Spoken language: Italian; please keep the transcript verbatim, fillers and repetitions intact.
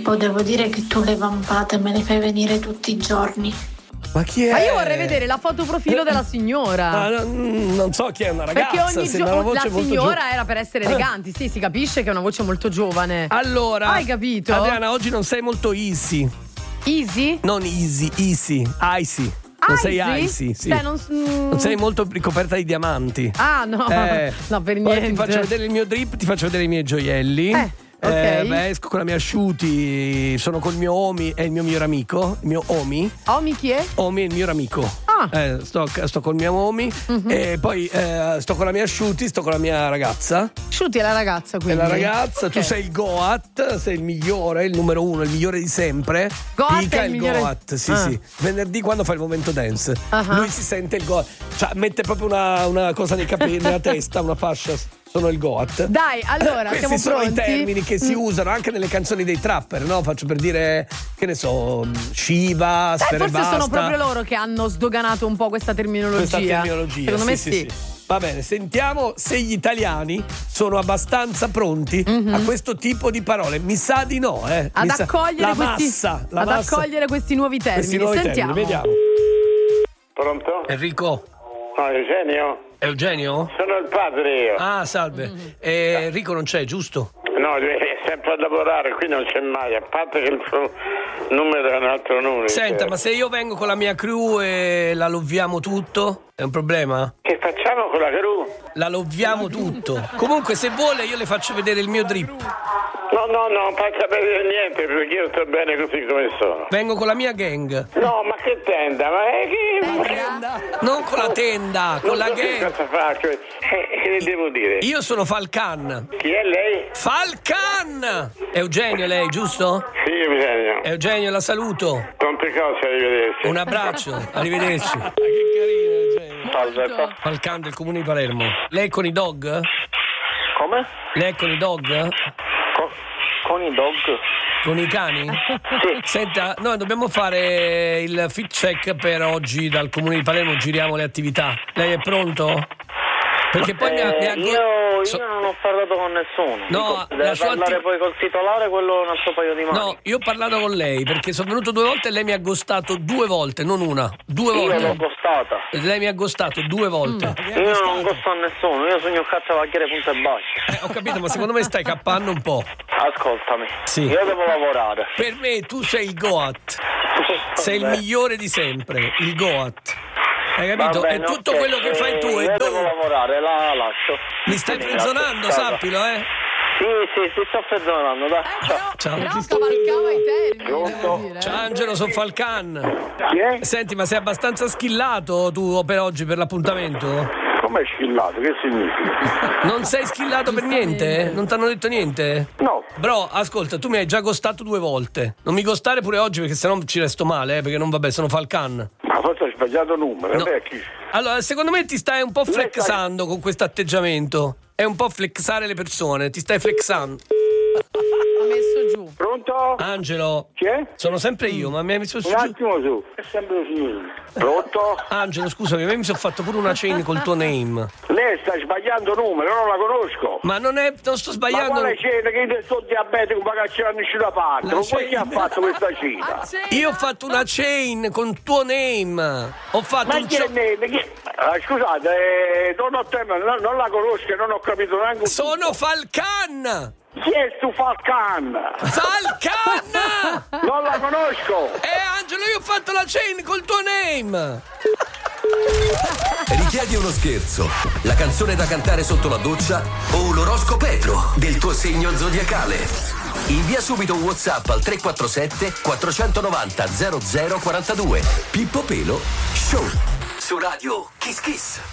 Pippo, devo dire che tu le vampate me le fai venire tutti i giorni. Ma chi è? Ma io vorrei vedere la foto profilo della signora. Ma non, non so chi è, una ragazza. Perché ogni giorno la signora gio- era per essere eleganti. Sì, si capisce che è una voce molto giovane. Allora, hai capito? Adriana, oggi non sei molto easy. Easy? Non easy, easy, icy. Non sei icy, sì. Cioè, non, mm... non sei molto ricoperta di diamanti. Ah, no, eh, no, per poi niente. Ti faccio vedere il mio drip, ti faccio vedere i miei gioielli. Eh. Okay. Eh, beh, esco con la mia asciuti, sono col mio Omi, è il mio migliore amico, il mio Omi. Omi chi è? Omi è il mio amico. Ah. Eh, sto, sto col mio Omi uh-huh. e poi eh, sto con la mia asciuti, sto con la mia ragazza. Asciuti è la ragazza, quindi. È la ragazza, okay. Tu sei il Goat, sei il migliore, il numero uno, il migliore di sempre. Goat Dica è il il migliore... Goat, sì, ah. sì. Venerdì quando fa il momento dance, uh-huh. lui si sente il Goat, cioè mette proprio una, una cosa nei capelli, nella testa, una fascia. Sono il Goat. Dai, allora, questi siamo sono pronti? i termini che si usano anche nelle canzoni dei trapper, no? Faccio per dire, che ne so, Shiva, Dai, forse basta. sono proprio loro che hanno sdoganato un po' questa terminologia. Questa terminologia. Secondo sì, me sì, sì. sì. Va bene, sentiamo se gli italiani sono abbastanza pronti mm-hmm. a questo tipo di parole. Mi sa di no, eh. Ad, Mi accogliere, sa... questi, massa, ad massa. accogliere questi nuovi termini. Questi nuovi Sentiamo. termini, vediamo. Pronto? Enrico. No, Eugenio? Eugenio? Sono il padre io. Ah, salve. Mm-hmm. Eh, Enrico non c'è, giusto? No, è sempre a lavorare, qui non c'è mai, a parte che il suo numero è un altro numero. Senta, certo. ma se io vengo con la mia crew e la loviamo tutto, è un problema? Che facciamo con la crew? La loviamo tutto. Comunque, se vuole, io le faccio vedere il mio drip. No, no, no, non faccia vedere niente perché io sto bene così come sono. Vengo con la mia gang. No, ma che tenda? Ma è che... Tenda? Non con la tenda, con non la so gang. Che cosa faccio? Eh, che le devo dire? Io sono Falcan. Chi è lei? Falcan! Eugenio lei, giusto? Sì, Eugenio. Eugenio, la saluto. Tante cose, arrivederci. Un abbraccio, arrivederci. Ma che carino, Eugenio. Salve. Falcan del comune di Palermo. Lei è con i dog? Come? Lei è con i dog? Con, con i dog? Con i cani? Sì. Senta, noi dobbiamo fare il fit check per oggi dal comune di Palermo, giriamo le attività. Lei è pronto? Perché poi eh, mi ha, mi ha... Io, io so... non ho parlato con nessuno. No, Dico, deve parlare atti... poi col titolare, quello un altro paio di mani. No, io ho parlato con lei perché sono venuto due volte e lei mi ha ghostato due volte, non una, due io volte. l'ho ghostata. Lei mi ha ghostato due volte. Mm. Io non ghosto a nessuno, io sogno cacciavacchiere punta e basta. Eh, ho capito, ma secondo me stai cappando un po'. Ascoltami, sì. Io devo lavorare. Per me tu sei il Goat. Sei il migliore di sempre, il Goat. Hai capito? Bene, e tutto okay. quello che fai tu è io do... devo lavorare, la lascio. Mi stai frezzonando, sappilo, eh? Sì, sì, ti sto frezzonando, dai. Eh, Ciao. però, Ciao. però cavalcava i termini. Pronto? Dire, Ciao eh. Angelo, sono Falcan. Chi è? Senti, ma sei abbastanza schillato tu per oggi, per l'appuntamento? Come è schillato? Che significa? Non sei schillato per niente? Non ti hanno detto niente? No. Bro, ascolta, tu mi hai già ghostato due volte. Non mi ghostare pure oggi perché sennò ci resto male, eh, perché non vabbè, sono Falcan. Ma forse hai sbagliato numero, No. beh, chi? Allora, secondo me ti stai un po' Lei flexando con questo atteggiamento. È un po' flexare le persone, ti stai flexando. Ha messo giù. Pronto? Angelo, Chi è? sono sempre io, ma mi hai messo Un giù. attimo su. È sempre su. Pronto? Angelo, scusami, a me mi sono fatto pure una chain col tuo name. Lei sta sbagliando numero, io non la conosco. Ma non è, non sto Ma sbagliando. quale cena che io sto diabetico, ma che c'è nessuna parte? La Ma poi chi ha cena- fatto questa cena? A cena. Io ho fatto una chain con tuo name. Ho fatto Ma un chi è cio- nome? Chi- Ah, scusate, eh, non, ho tempo, non, non la conosco e non ho capito neanche un Sono Falcan! Chi è stu Falcan? Falcan! Non la conosco! Eh Angelo, io ho fatto la chain col tuo name! Richiedi uno scherzo, la canzone da cantare sotto la doccia o l'oroscopetro del tuo segno zodiacale? Invia subito un WhatsApp al tre quattro sette quattro nove zero zero zero quattro due. Pippo Pelo Show su Radio Kiss Kiss.